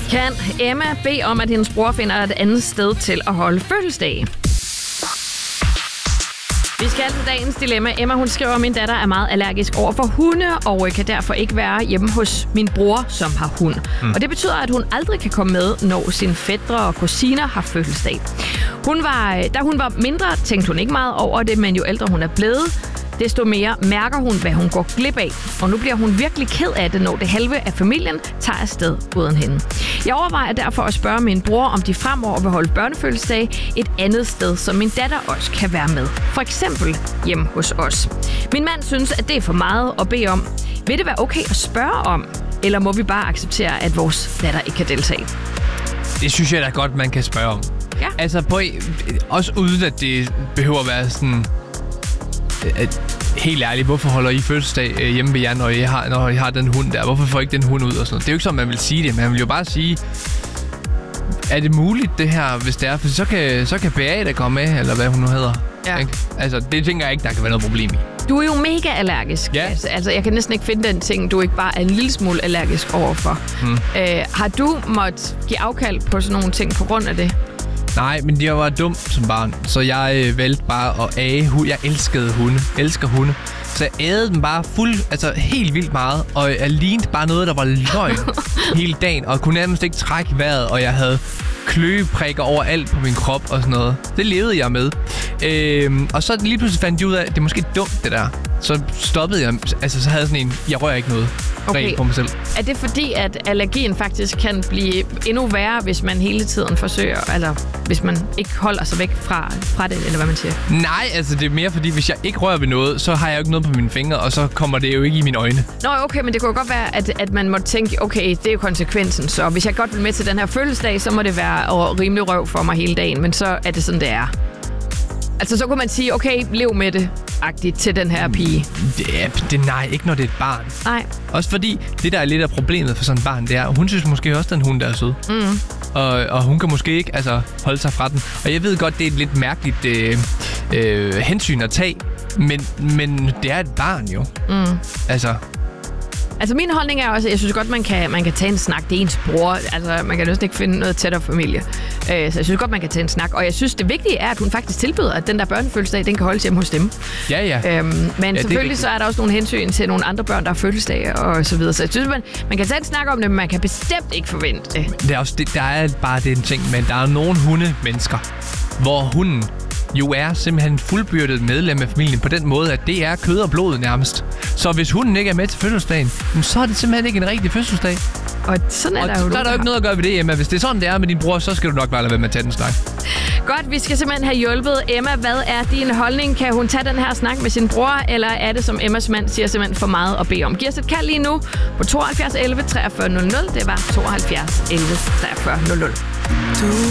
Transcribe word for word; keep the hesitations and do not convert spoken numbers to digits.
Kan Emma bede om, at hendes bror finder et andet sted til at holde fødselsdag? Vi skal til dagens dilemma. Emma, hun skriver, at min datter er meget allergisk over for hunde, og kan derfor ikke være hjemme hos min bror, som har hund. Mm. Og det betyder, at hun aldrig kan komme med, når sine fætre og kusiner har fødselsdag. Hun var, da hun var mindre, tænkte hun ikke meget over det, men jo ældre hun er blevet, desto mere mærker hun, hvad hun går glip af. Og nu bliver hun virkelig ked af det, når det halve af familien tager afsted uden hende. Jeg overvejer derfor at spørge min bror, om de fremover vil holde børnefødselsdag et andet sted, så min datter også kan være med. For eksempel hjemme hos os. Min mand synes, at det er for meget at bede om. Vil det være okay at spørge om? Eller må vi bare acceptere, at vores datter ikke kan deltage? Det synes jeg da godt, man kan spørge om. Ja. Altså, på, også uden at det behøver at være sådan... At, helt ærligt, hvorfor holder I fødselsdag øh, hjemme ved jer, når I, har, når I har den hund der? Hvorfor får I ikke den hund ud og sådan noget? Det er jo ikke sådan, man vil sige det. Man vil jo bare sige, er det muligt det her, hvis det er? For så kan, så kan Beate komme med, eller hvad hun nu hedder. Ja. Ikke? Altså, det tænker jeg ikke, der kan være noget problem i. Du er jo mega allergisk. Ja. Altså, altså, jeg kan næsten ikke finde den ting, du ikke bare er en lille smule allergisk overfor. Hmm. Øh, har du måttet give afkald på sådan nogle ting på grund af det? Nej, men jeg var dum som barn, så jeg øh, valgte bare at age hunde. Jeg elskede hunde, elsker hunde. Så jeg ædede dem bare fuld, altså helt vildt meget, og jeg lignede bare noget, der var løgn hele dagen, og kunne nærmest ikke trække vejret, og jeg havde kløeprikker overalt på min krop og sådan noget. Det levede jeg med. Øhm, og så lige pludselig fandt jeg ud af, at det er måske dumt, det der. Så stoppede jeg, altså så havde jeg sådan en, jeg rører ikke noget okay. på mig selv. Er det fordi, at allergien faktisk kan blive endnu værre, hvis man hele tiden forsøger, eller hvis man ikke holder sig væk fra, fra det, eller hvad man siger? Nej, altså det er mere fordi, hvis jeg ikke rører ved noget, så har jeg jo ikke noget på mine fingre, og så kommer det jo ikke i mine øjne. Nå, okay, men det kunne godt være, at, at man måtte tænke, okay, det er jo konsekvensen, så hvis jeg godt vil med til den her fødselsdag, så må det være rimelig røv for mig hele dagen, men så er det sådan, det er. Altså, så kunne man sige, okay, lev med det, agtigt til den her pige. Det er, det, nej, ikke når det er et barn. Nej. Også fordi, det der er lidt af problemet for sådan et barn, det er, hun synes måske også, den hund der er sød. Mm. Og, og hun kan måske ikke altså, holde sig fra den. Og jeg ved godt, det er et lidt mærkeligt øh, øh, hensyn at tage, men, men det er et barn jo. Mm. Altså... Altså min holdning er også, at jeg synes godt, man kan, man kan tage en snak. Det er ens bror. Altså man kan næsten ikke finde noget tættere familie. Så jeg synes godt, man kan tage en snak. Og jeg synes, det vigtige er, at hun faktisk tilbyder, at den der børnefødselsdag, den kan holdes hjemme hos dem. Ja, ja. Øhm, men ja, selvfølgelig er så er der også nogle hensyn til nogle andre børn, der har fødselsdag og så videre. Så jeg synes, man, man kan tage en snak om det, men man kan bestemt ikke forvente det. Det er også, det, der er bare den ting, men der er nogle hundemennesker, hvor hunden jo er simpelthen fuldbyrdet medlem af familien på den måde, at det er kød og blod nærmest. Så hvis hunden ikke er med til fødselsdagen, så er det simpelthen ikke en rigtig fødselsdag. Og sådan er og der jo. Så er der jo ikke noget at gøre ved det, Emma. Hvis det er sådan, det er med din bror, så skal du nok bare lade være med at tage den snak. Godt, vi skal simpelthen have hjulpet Emma. Hvad er din holdning? Kan hun tage den her snak med sin bror, eller er det, som Emmas mand siger, simpelthen for meget at bede om? Giv os et kald lige nu på tooghalvfjerds elleve treogfyrre nul nul. Det var tooghalvfjerds elleve treogfyrre nul nul.